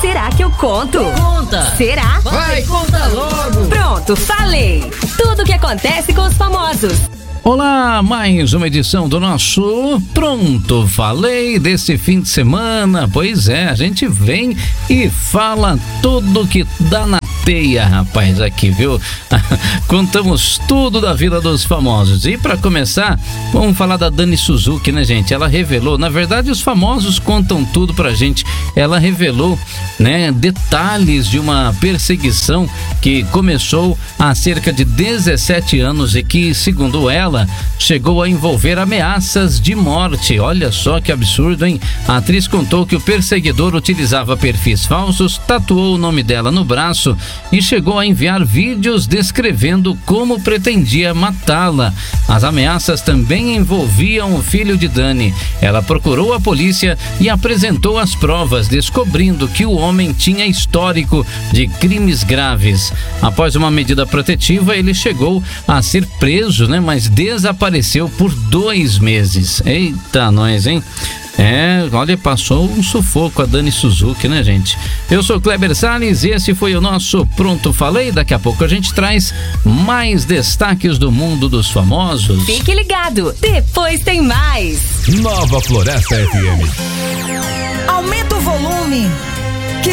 será que eu conto? Conta! Será? Vai, conta logo! Pronto, falei! Tudo o que acontece com os famosos. Olá, mais uma edição do nosso Pronto Falei desse fim de semana. Pois é, a gente vem e fala tudo que dá na teia, rapaz, aqui, viu? Contamos tudo da vida dos famosos. E para começar, vamos falar da Dani Suzuki, né, gente? Ela revelou, na verdade, os famosos contam tudo pra gente. Ela revelou, né, detalhes de uma perseguição que começou há cerca de 17 anos e que, segundo ela, chegou a envolver ameaças de morte. Olha só que absurdo, hein? A atriz contou que o perseguidor utilizava perfis falsos, tatuou o nome dela no braço e chegou a enviar vídeos descrevendo como pretendia matá-la. As ameaças também envolviam o filho de Dani. Ela procurou a polícia e apresentou as provas, descobrindo que o homem tinha histórico de crimes graves. Após uma medida protetiva, ele chegou a ser preso, né? Mas desapareceu por 2 meses. Eita, nós, hein? Olha, passou um sufoco a Dani Suzuki, né, gente? Eu sou Kleber Salles e esse foi o nosso Pronto Falei. Daqui a pouco a gente traz mais destaques do mundo dos famosos. Fique ligado, depois tem mais. Nova Floresta FM. Aumenta o volume.